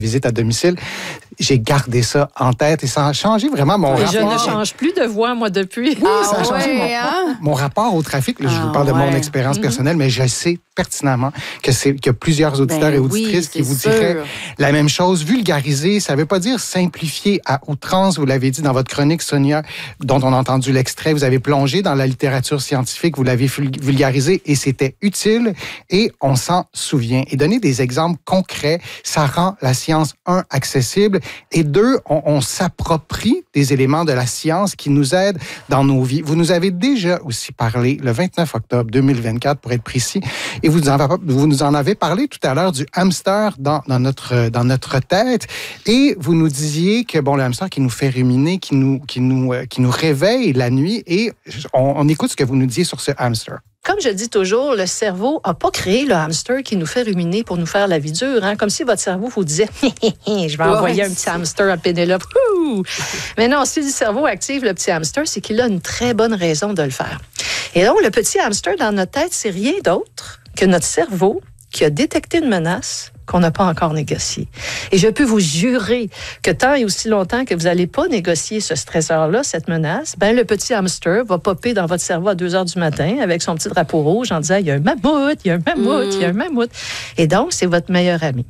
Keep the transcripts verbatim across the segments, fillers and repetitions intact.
visite à domicile. J'ai gardé ça en tête et ça a changé vraiment mon et rapport. Je ne change plus de voix, moi, depuis. Oui, ça a ah changé ouais, mon, hein? mon rapport au trafic. Là, je Ah vous parle de ouais. mon expérience Mm-hmm. personnelle, mais je sais pertinemment que c'est qu'il y a plusieurs auditeurs Ben et auditrices oui, qui vous sûr. diraient la même chose. Vulgariser, ça ne veut pas dire simplifier à outrance. Vous l'avez dit dans votre chronique, Sonia, dont on a entendu l'extrait. Vous avez plongé dans la littérature scientifique, vous l'avez vulgarisé et c'était utile et on s'en souvient. Et donner des exemples concrets, ça rend la science, un, accessible et deux, on, on s'approprie des éléments de la science qui nous aident dans nos vies. Vous nous avez déjà aussi parlé le vingt-neuf octobre deux mille vingt-quatre, pour être précis, et vous nous en, vous nous en avez parlé tout à l'heure du hamster dans, dans, notre, dans notre tête, et vous nous disiez que bon, le hamster qui nous fait ruminer, qui nous, qui nous, euh, qui nous réveille la nuit, et on, on écoute ce que vous nous disiez sur ce hamster. Comme je dis toujours, le cerveau n'a pas créé le hamster qui nous fait ruminer pour nous faire la vie dure. Hein? Comme si votre cerveau vous disait « Je vais envoyer ouais, un petit hamster à Pénélope. » Mais non, si le cerveau active le petit hamster, c'est qu'il a une très bonne raison de le faire. Et donc, le petit hamster dans notre tête, c'est rien d'autre que notre cerveau qui a détecté une menace qu'on n'a pas encore négociée. Et je peux vous jurer que tant et aussi longtemps que vous n'allez pas négocier ce stresseur-là, cette menace, ben le petit hamster va popper dans votre cerveau à deux heures du matin avec son petit drapeau rouge en disant « Il y a un mammouth, il y a un mammouth, il mm. y a un mammouth. » Et donc, c'est votre meilleur ami.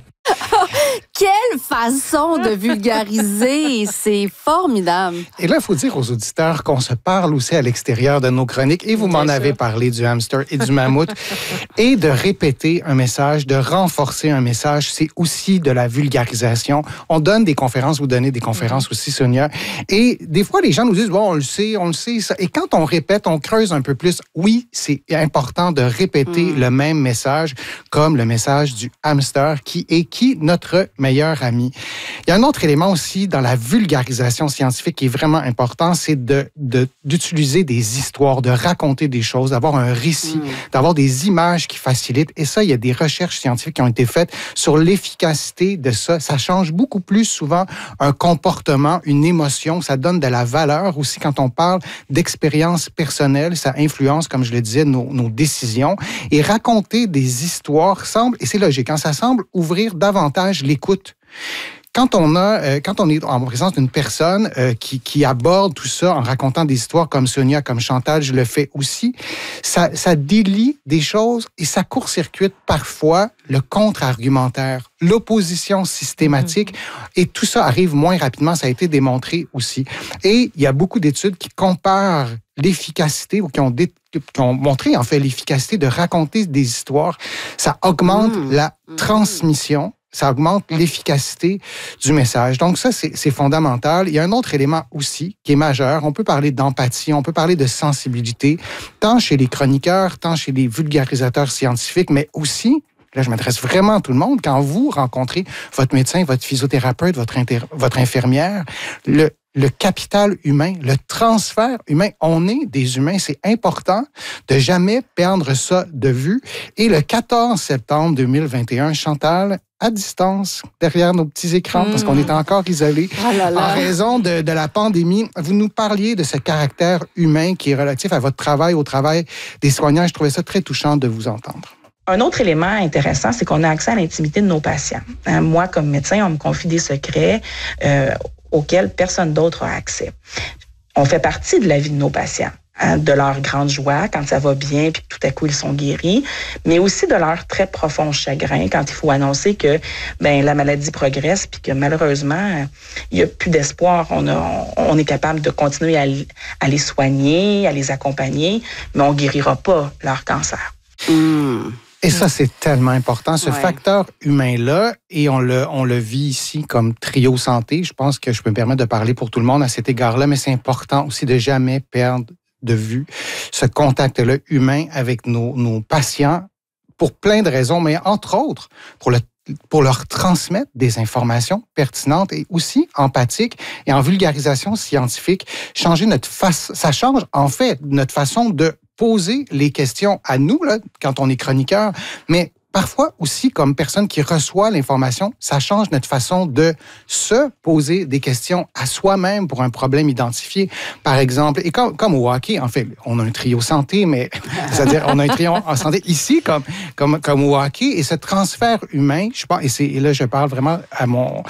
Quelle façon de vulgariser! C'est formidable. Et là, il faut dire aux auditeurs qu'on se parle aussi à l'extérieur de nos chroniques. Et vous Bien m'en sûr. avez parlé du hamster et du mammouth. Et de répéter un message, de renforcer un message, c'est aussi de la vulgarisation. On donne des conférences, vous donnez des conférences mm-hmm. aussi, Sonia. Et des fois, les gens nous disent, bon, on le sait, on le sait. Ça. Et quand on répète, on creuse un peu plus. Oui, c'est important de répéter mm. le même message, comme le message du hamster qui est qui notre meilleur ami. Il y a un autre élément aussi dans la vulgarisation scientifique qui est vraiment important, c'est de, de, d'utiliser des histoires, de raconter des choses, d'avoir un récit, mmh. d'avoir des images qui facilitent. Et ça, il y a des recherches scientifiques qui ont été faites sur l'efficacité de ça. Ça change beaucoup plus souvent un comportement, une émotion. Ça donne de la valeur aussi quand on parle d'expérience personnelle. Ça influence, comme je le disais, nos, nos décisions. Et raconter des histoires semble, et c'est logique, hein, ça semble ouvrir davantage l'écoute. Quand on a, euh, quand on est en présence d'une personne euh, qui, qui aborde tout ça en racontant des histoires comme Sonia, comme Chantal, je le fais aussi, ça, ça délie des choses et ça court-circuite parfois le contre-argumentaire, l'opposition systématique, mmh. et tout ça arrive moins rapidement, ça a été démontré aussi. Et il y a beaucoup d'études qui comparent l'efficacité ou qui ont, dé, qui ont montré en fait l'efficacité de raconter des histoires. Ça augmente mmh. la transmission. Ça augmente l'efficacité du message. Donc ça, c'est, c'est fondamental. Il y a un autre élément aussi qui est majeur. On peut parler d'empathie, on peut parler de sensibilité, tant chez les chroniqueurs, tant chez les vulgarisateurs scientifiques, mais aussi, là je m'adresse vraiment à tout le monde, quand vous rencontrez votre médecin, votre physiothérapeute, votre, inter- votre infirmière, le Le capital humain, le transfert humain, on est des humains, c'est important de jamais perdre ça de vue. Et le quatorze septembre deux mille vingt et un, Chantal, à distance, derrière nos petits écrans, mmh. parce qu'on est encore isolés, oh là là. en raison de, de la pandémie, vous nous parliez de ce caractère humain qui est relatif à votre travail, au travail des soignants. Je trouvais ça très touchant de vous entendre. Un autre élément intéressant, c'est qu'on a accès à l'intimité de nos patients. Hein, moi, comme médecin, on me confie des secrets euh, auxquels personne d'autre a accès. On fait partie de la vie de nos patients, hein, de leur grande joie quand ça va bien puis que tout à coup ils sont guéris, mais aussi de leur très profond chagrin quand il faut annoncer que ben la maladie progresse puis que malheureusement il y a plus d'espoir. On a, on est capable de continuer à, à les soigner, à les accompagner, mais on guérira pas leur cancer. Mmh. Et ça, c'est tellement important, ce ouais. facteur humain-là, et on le, on le vit ici comme Trio Santé. Je pense que je peux me permettre de parler pour tout le monde à cet égard-là, mais c'est important aussi de jamais perdre de vue ce contact-là humain avec nos, nos patients pour plein de raisons, mais entre autres, pour le pour leur transmettre des informations pertinentes et aussi empathiques et en vulgarisation scientifique, changer notre face, ça change en fait notre façon de poser les questions à nous, là, quand on est chroniqueur, mais parfois aussi, comme personne qui reçoit l'information, ça change notre façon de se poser des questions à soi-même pour un problème identifié. Par exemple, et comme, comme au hockey, en fait, on a un trio santé, mais c'est-à-dire on a un trio en santé ici, comme, comme, comme au hockey, et ce transfert humain, je pense, et, c'est, et là je parle vraiment à mon